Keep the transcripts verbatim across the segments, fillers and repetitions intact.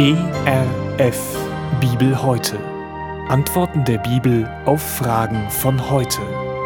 E R F Bibel heute. Antworten der Bibel auf Fragen von heute.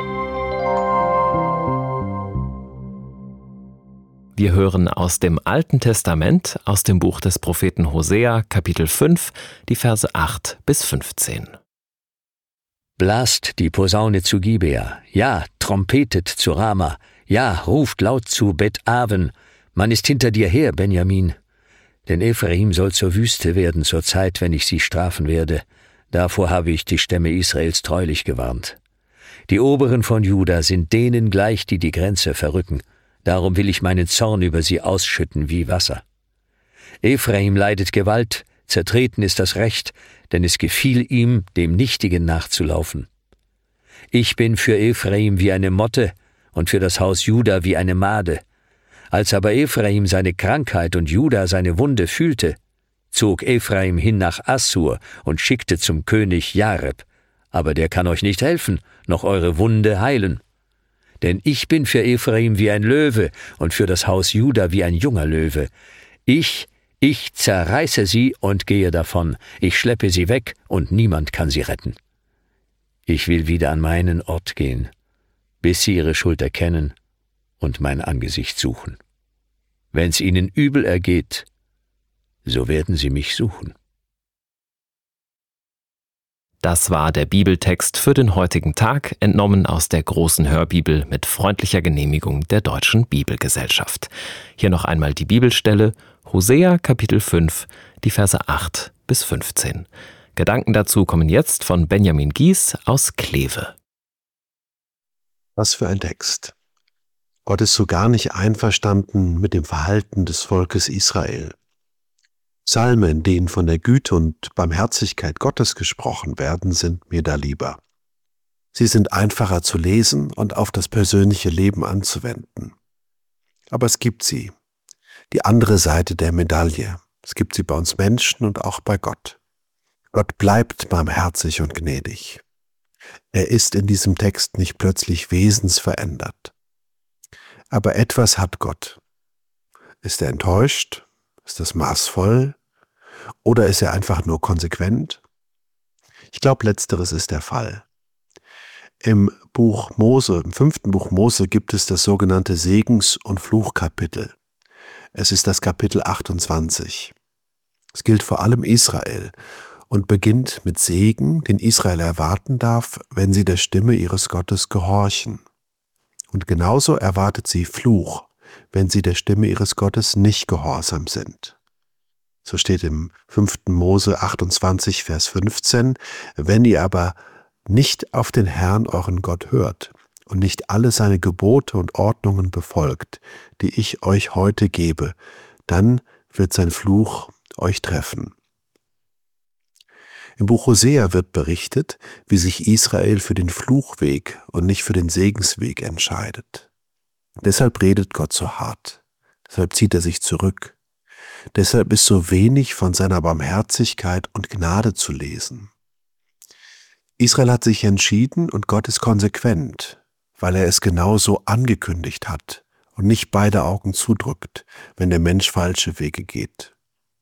Wir hören aus dem Alten Testament, aus dem Buch des Propheten Hosea, Kapitel fünf, die Verse acht bis fünfzehn. Blast die Posaune zu Gibea, ja, trompetet zu Rama, ja, ruft laut zu Bet-Aven, man ist hinter dir her, Benjamin. Denn Ephraim soll zur Wüste werden zur Zeit, wenn ich sie strafen werde. Davor habe ich die Stämme Israels treulich gewarnt. Die Oberen von Juda sind denen gleich, die die Grenze verrücken. Darum will ich meinen Zorn über sie ausschütten wie Wasser. Ephraim leidet Gewalt, zertreten ist das Recht, denn es gefiel ihm, dem Nichtigen nachzulaufen. Ich bin für Ephraim wie eine Motte und für das Haus Juda wie eine Made. Als aber Ephraim seine Krankheit und Juda seine Wunde fühlte, zog Ephraim hin nach Assur und schickte zum König Jareb. Aber der kann euch nicht helfen, noch eure Wunde heilen. Denn ich bin für Ephraim wie ein Löwe und für das Haus Juda wie ein junger Löwe. Ich, ich zerreiße sie und gehe davon. Ich schleppe sie weg und niemand kann sie retten. Ich will wieder an meinen Ort gehen, bis sie ihre Schuld erkennen und mein Angesicht suchen. Wenn's ihnen übel ergeht, so werden sie mich suchen. Das war der Bibeltext für den heutigen Tag, entnommen aus der großen Hörbibel mit freundlicher Genehmigung der Deutschen Bibelgesellschaft. Hier noch einmal die Bibelstelle, Hosea Kapitel fünf, die Verse acht bis fünfzehn. Gedanken dazu kommen jetzt von Benjamin Gies aus Kleve. Was für ein Text! Gott ist so gar nicht einverstanden mit dem Verhalten des Volkes Israel. Psalmen, in denen von der Güte und Barmherzigkeit Gottes gesprochen werden, sind mir da lieber. Sie sind einfacher zu lesen und auf das persönliche Leben anzuwenden. Aber es gibt sie, die andere Seite der Medaille. Es gibt sie bei uns Menschen und auch bei Gott. Gott bleibt barmherzig und gnädig. Er ist in diesem Text nicht plötzlich wesensverändert. Aber etwas hat Gott. Ist er enttäuscht? Ist das maßvoll? Oder ist er einfach nur konsequent? Ich glaube, letzteres ist der Fall. Im Buch Mose, im fünften Buch Mose gibt es das sogenannte Segens- und Fluchkapitel. Es ist das Kapitel achtundzwanzig. Es gilt vor allem Israel und beginnt mit Segen, den Israel erwarten darf, wenn sie der Stimme ihres Gottes gehorchen. Und genauso erwartet sie Fluch, wenn sie der Stimme ihres Gottes nicht gehorsam sind. So steht im fünften Mose achtundzwanzig, Vers fünfzehn, wenn ihr aber nicht auf den Herrn, euren Gott, hört und nicht alle seine Gebote und Ordnungen befolgt, die ich euch heute gebe, dann wird sein Fluch euch treffen. Im Buch Hosea wird berichtet, wie sich Israel für den Fluchweg und nicht für den Segensweg entscheidet. Deshalb redet Gott so hart. Deshalb zieht er sich zurück. Deshalb ist so wenig von seiner Barmherzigkeit und Gnade zu lesen. Israel hat sich entschieden und Gott ist konsequent, weil er es genau so angekündigt hat und nicht beide Augen zudrückt, wenn der Mensch falsche Wege geht.